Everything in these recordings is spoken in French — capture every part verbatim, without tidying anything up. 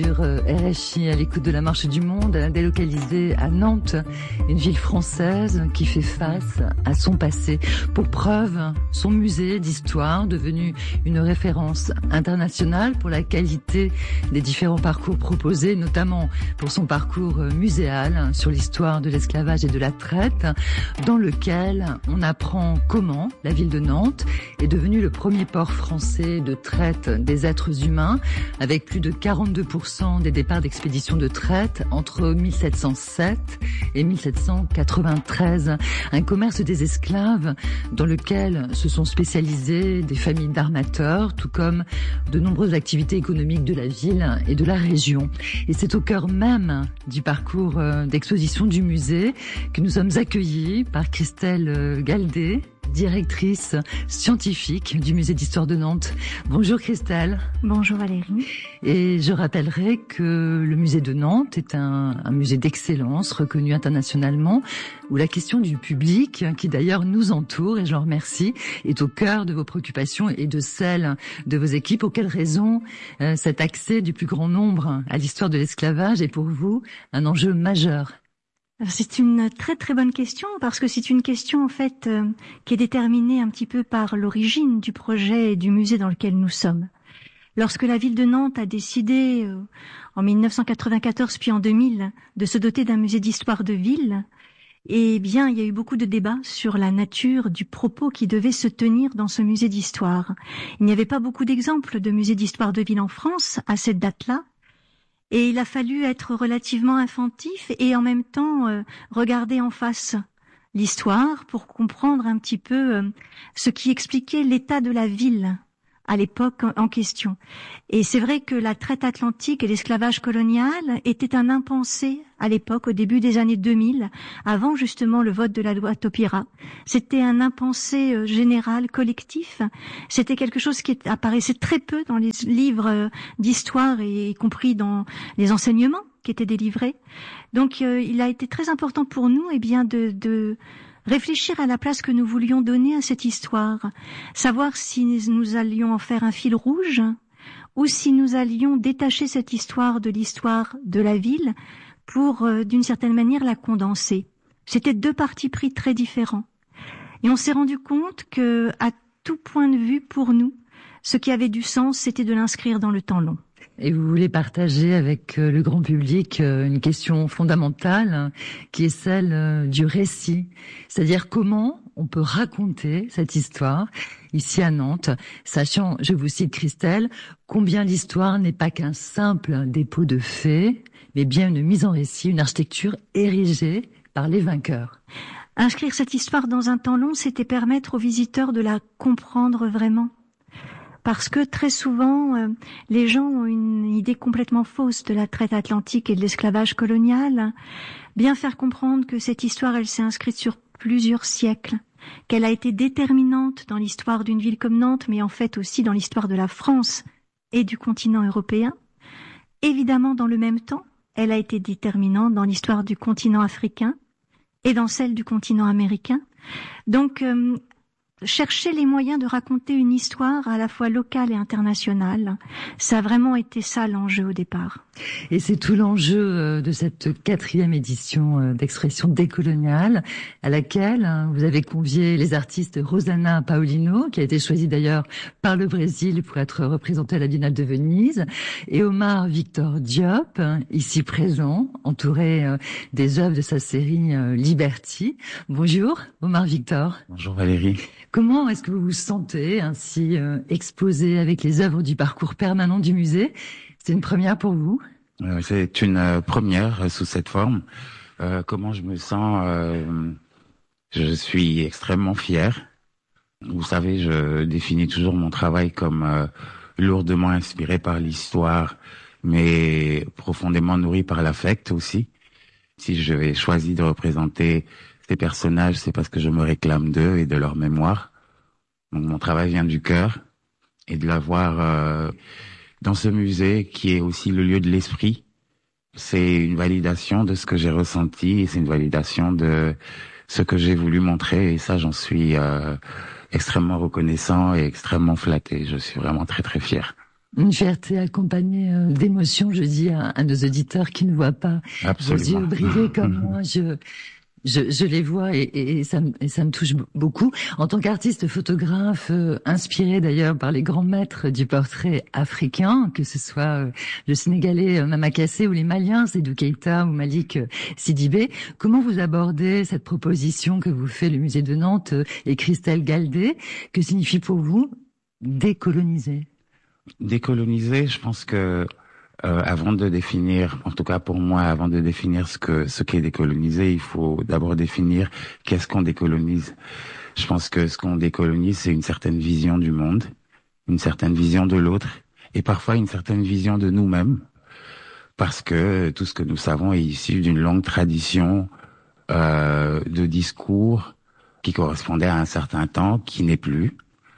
sur R F I à l'écoute de la Marche du Monde, délocalisée à Nantes, une ville française qui fait face à son passé. Pour preuve, son musée d'histoire, devenu une référence internationale pour la qualité des différents parcours proposés, notamment pour son parcours muséal sur l'histoire de l'esclavage et de la traite, dans lequel on apprend comment la ville de Nantes est devenue le premier port français de traite des êtres humains, avec plus de quarante-deux pour cent des départs d'expéditions de traite entre mille sept cent sept et mille sept cent quatre-vingt-treize. Un commerce des esclaves dans lequel se sont spécialisées des familles d'armateurs, tout comme de nombreuses activités économiques de la ville et de la région. Et c'est au cœur même du parcours d'exposition du musée que nous sommes accueillis par Christelle Galdé, directrice scientifique du musée d'histoire de Nantes. Bonjour Christelle. Bonjour Valérie. Et je rappellerai que le musée de Nantes est un, un musée d'excellence reconnu internationalement, où la question du public, qui d'ailleurs nous entoure, et j'en remercie, est au cœur de vos préoccupations et de celles de vos équipes. Pour quelles raisons euh, cet accès du plus grand nombre à l'histoire de l'esclavage est pour vous un enjeu majeur? C'est une très très bonne question parce que c'est une question en fait euh, qui est déterminée un petit peu par l'origine du projet et du musée dans lequel nous sommes. Lorsque la ville de Nantes a décidé euh, en mille neuf cent quatre-vingt-quatorze puis en deux mille de se doter d'un musée d'histoire de ville, eh bien il y a eu beaucoup de débats sur la nature du propos qui devait se tenir dans ce musée d'histoire. Il n'y avait pas beaucoup d'exemples de musées d'histoire de ville en France à cette date-là. Et il a fallu être relativement inventif et en même temps euh, regarder en face l'histoire pour comprendre un petit peu euh, ce qui expliquait l'état de la ville à l'époque en question. Et c'est vrai que la traite atlantique et l'esclavage colonial étaient un impensé à l'époque, au début des années deux mille, avant justement le vote de la loi Taubira. C'était un impensé euh, général, collectif. C'était quelque chose qui apparaissait très peu dans les livres euh, d'histoire et y compris dans les enseignements qui étaient délivrés. Donc euh, il a été très important pour nous eh bien de, de réfléchir à la place que nous voulions donner à cette histoire, savoir si nous allions en faire un fil rouge ou si nous allions détacher cette histoire de l'histoire de la ville pour, euh, d'une certaine manière, la condenser. C'était deux partis pris très différents. Et on s'est rendu compte que, à tout point de vue, pour nous, ce qui avait du sens, c'était de l'inscrire dans le temps long. Et vous voulez partager avec le grand public une question fondamentale qui est celle du récit. C'est-à-dire comment on peut raconter cette histoire ici à Nantes, sachant, je vous cite Christelle, combien l'histoire n'est pas qu'un simple dépôt de faits, mais bien une mise en récit, une architecture érigée par les vainqueurs. Inscrire cette histoire dans un temps long, c'était permettre aux visiteurs de la comprendre vraiment. Parce que très souvent, euh, les gens ont une idée complètement fausse de la traite atlantique et de l'esclavage colonial. Bien faire comprendre que cette histoire, elle s'est inscrite sur plusieurs siècles, qu'elle a été déterminante dans l'histoire d'une ville comme Nantes, mais en fait aussi dans l'histoire de la France et du continent européen. Évidemment, dans le même temps, elle a été déterminante dans l'histoire du continent africain et dans celle du continent américain. Donc, euh, chercher les moyens de raconter une histoire à la fois locale et internationale, ça a vraiment été ça l'enjeu au départ. Et c'est tout l'enjeu de cette quatrième édition d'Expression décoloniale, à laquelle vous avez convié les artistes Rosana Paolino, qui a été choisie d'ailleurs par le Brésil pour être représentée à la Biennale de Venise, et Omar Victor Diop, ici présent, entouré des œuvres de sa série Liberty. Bonjour Omar Victor. Bonjour Valérie. Comment est-ce que vous vous sentez ainsi euh, exposé avec les œuvres du parcours permanent du musée? C'est une première pour vous? euh, C'est une euh, première euh, sous cette forme. Euh, comment je me sens euh, Je suis extrêmement fier. Vous savez, je définis toujours mon travail comme euh, lourdement inspiré par l'histoire, mais profondément nourri par l'affect aussi. Si j'ai choisi de représenter ces personnages, c'est parce que je me réclame d'eux et de leur mémoire. Donc mon travail vient du cœur et de l'avoir euh, dans ce musée qui est aussi le lieu de l'esprit. C'est une validation de ce que j'ai ressenti et c'est une validation de ce que j'ai voulu montrer et ça j'en suis euh, extrêmement reconnaissant et extrêmement flatté. Je suis vraiment très très fier. Une fierté accompagnée euh, d'émotions, je dis à, à nos auditeurs qui ne voient pas Absolument. vos yeux briller comme moi. Je, je, je les vois et, et, et, ça me, et ça me touche beaucoup. En tant qu'artiste photographe, euh, inspiré d'ailleurs par les grands maîtres du portrait africain, que ce soit euh, le Sénégalais euh, Mama Kassé ou les Maliens, Seydou Keïta ou Malik euh, Sidibé, comment vous abordez cette proposition que vous fait le musée de Nantes euh, et Christelle Galdé? Que signifie pour vous décoloniser? Décoloniser, je pense que Euh, avant de définir, en tout cas pour moi, avant de définir ce que ce qu'est décoloniser, il faut d'abord définir qu'est-ce qu'on décolonise. Je pense que ce qu'on décolonise, c'est une certaine vision du monde, une certaine vision de l'autre, et parfois une certaine vision de nous-mêmes, parce que tout ce que nous savons est issu d'une longue tradition euh, de discours qui correspondait à un certain temps, qui n'est plus.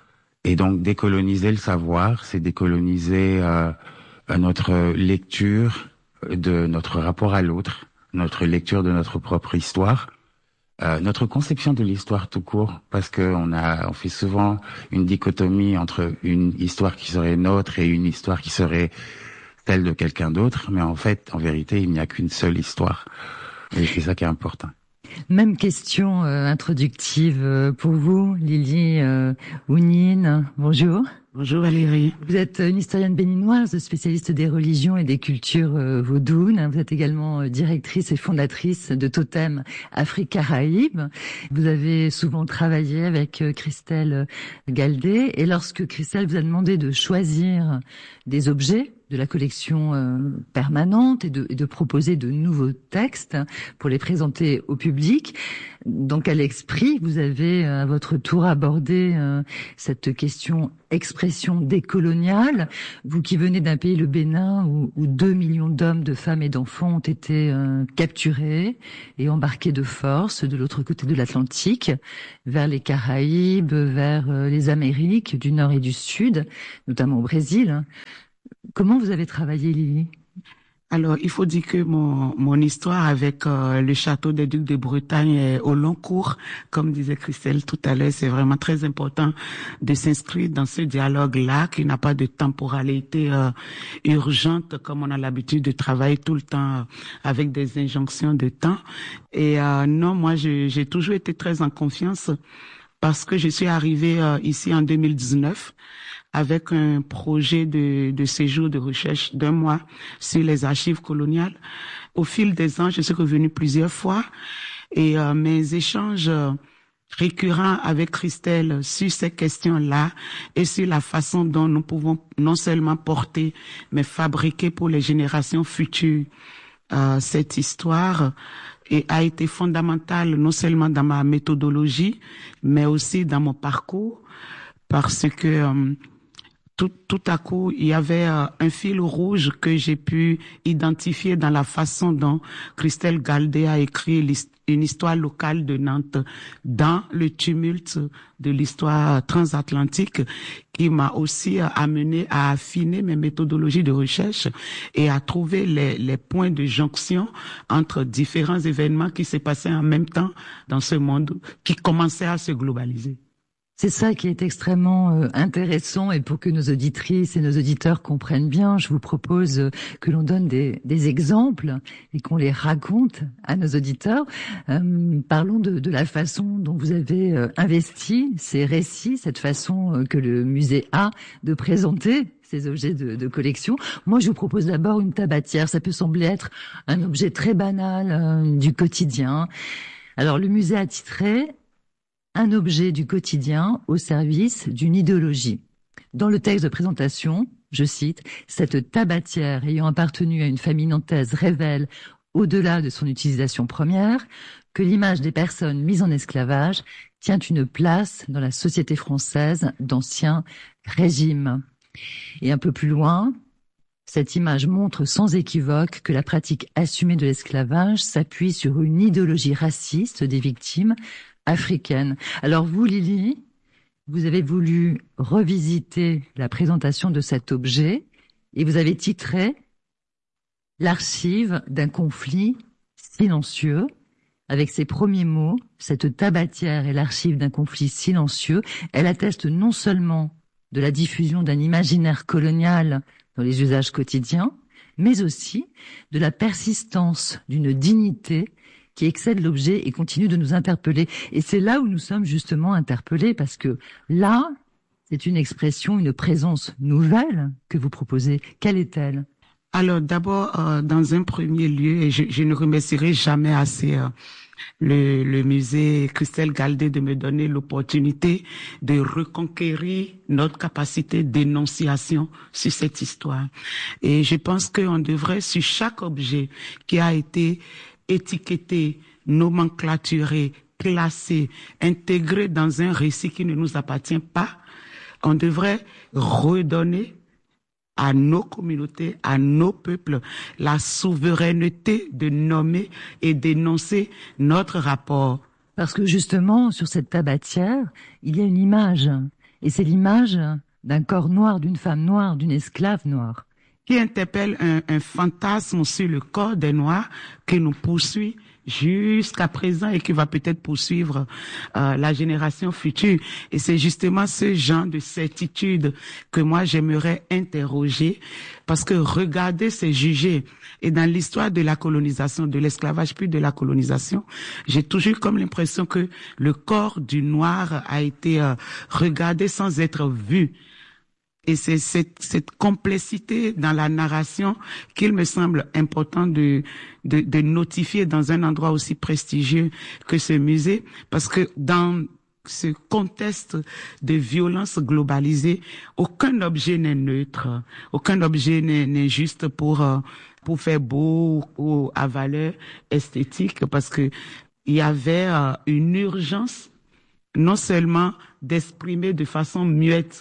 Et donc décoloniser le savoir, c'est décoloniser euh, notre lecture de notre rapport à l'autre, notre lecture de notre propre histoire, euh, notre conception de l'histoire tout court, parce que on a, on fait souvent une dichotomie entre une histoire qui serait nôtre et une histoire qui serait celle de quelqu'un d'autre, mais en fait, en vérité, il n'y a qu'une seule histoire. Et c'est ça qui est important. Même question euh, introductive euh, pour vous, Lily euh, Ounine. Bonjour. Bonjour Valérie. Vous êtes une historienne béninoise, spécialiste des religions et des cultures euh, vaudounes. Vous êtes également euh, directrice et fondatrice de Totem Afrique-Caraïbes. Vous avez souvent travaillé avec euh, Christelle Galdé. Et lorsque Christelle vous a demandé de choisir des objets de la collection euh, permanente et de, et de proposer de nouveaux textes pour les présenter au public, dans quel esprit vous avez à votre tour abordé euh, cette question expression décoloniale, vous qui venez d'un pays, le Bénin, où, où deux millions d'hommes, de femmes et d'enfants ont été euh, capturés et embarqués de force de l'autre côté de l'Atlantique, vers les Caraïbes, vers euh, les Amériques du Nord et du Sud, notamment au Brésil. Comment vous avez travaillé, Lily ? Alors, il faut dire que mon, mon histoire avec euh, le château des Ducs de Bretagne est au long cours. Comme disait Christelle tout à l'heure, c'est vraiment très important de s'inscrire dans ce dialogue-là, qui n'a pas de temporalité euh, urgente, comme on a l'habitude de travailler tout le temps euh, avec des injonctions de temps. Et euh, non, moi, je, j'ai toujours été très en confiance parce que je suis arrivée euh, ici en deux mille dix-neuf. Avec un projet de, de séjour de recherche d'un mois sur les archives coloniales. Au fil des ans, je suis revenue plusieurs fois et euh, mes échanges récurrents avec Christelle sur ces questions-là et sur la façon dont nous pouvons non seulement porter, mais fabriquer pour les générations futures euh, cette histoire et a été fondamentale non seulement dans ma méthodologie, mais aussi dans mon parcours, parce que euh, Tout, tout à coup, il y avait euh, un fil rouge que j'ai pu identifier dans la façon dont Christelle Galdé a écrit une histoire locale de Nantes dans le tumulte de l'histoire transatlantique, qui m'a aussi euh, amené à affiner mes méthodologies de recherche et à trouver les, les points de jonction entre différents événements qui se passaient en même temps dans ce monde qui commençait à se globaliser. C'est ça qui est extrêmement euh, intéressant, et pour que nos auditrices et nos auditeurs comprennent bien, je vous propose euh, que l'on donne des, des exemples et qu'on les raconte à nos auditeurs. Euh, parlons de, de la façon dont vous avez euh, investi ces récits, cette façon euh, que le musée a de présenter ces objets de, de collection. Moi, je vous propose d'abord une tabatière. Ça peut sembler être un objet très banal euh, du quotidien. Alors, le musée a titré un objet du quotidien au service d'une idéologie. Dans le texte de présentation, je cite, « Cette tabatière ayant appartenu à une famille nantaise révèle, au-delà de son utilisation première, que l'image des personnes mises en esclavage tient une place dans la société française d'ancien régime. » Et un peu plus loin, cette image montre sans équivoque que la pratique assumée de l'esclavage s'appuie sur une idéologie raciste des victimes africaine. Alors vous, Lily, vous avez voulu revisiter la présentation de cet objet et vous avez titré « L'archive d'un conflit silencieux ». Avec ces premiers mots, cette tabatière est l'archive d'un conflit silencieux. Elle atteste non seulement de la diffusion d'un imaginaire colonial dans les usages quotidiens, mais aussi de la persistance d'une dignité qui excède l'objet et continue de nous interpeller. Et c'est là où nous sommes justement interpellés, parce que là, c'est une expression, une présence nouvelle que vous proposez. Quelle est-elle ? Alors d'abord, euh, dans un premier lieu, et je, je ne remercierai jamais assez euh, le, le musée Christelle Galdé de me donner l'opportunité de reconquérir notre capacité d'énonciation sur cette histoire. Et je pense qu'on devrait, sur chaque objet qui a été étiqueté, nomenclaturé, classé, intégré dans un récit qui ne nous appartient pas, on devrait redonner à nos communautés, à nos peuples, la souveraineté de nommer et d'énoncer notre rapport. Parce que justement, sur cette tabatière, il y a une image. Et c'est l'image d'un corps noir, d'une femme noire, d'une esclave noire. Qui interpelle un, un fantasme sur le corps des Noirs qui nous poursuit jusqu'à présent et qui va peut-être poursuivre euh, la génération future. Et c'est justement ce genre de certitude que moi j'aimerais interroger, parce que regarder, c'est juger. Et dans l'histoire de la colonisation, de l'esclavage puis de la colonisation, j'ai toujours comme l'impression que le corps du noir a été euh, regardé sans être vu. Et c'est cette, cette complexité dans la narration qu'il me semble important de, de, de notifier dans un endroit aussi prestigieux que ce musée, parce que dans ce contexte de violence globalisée, aucun objet n'est neutre, aucun objet n'est, n'est juste pour, pour faire beau ou à valeur esthétique, parce que il y avait une urgence non seulement d'exprimer de façon muette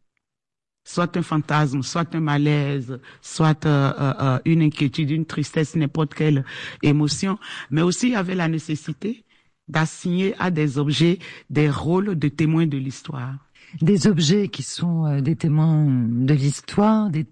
soit un fantasme, soit un malaise, soit euh, euh, une inquiétude, une tristesse, n'importe quelle émotion, mais aussi il y avait la nécessité d'assigner à des objets des rôles de témoins de l'histoire. Des objets qui sont euh, des témoins de l'histoire, des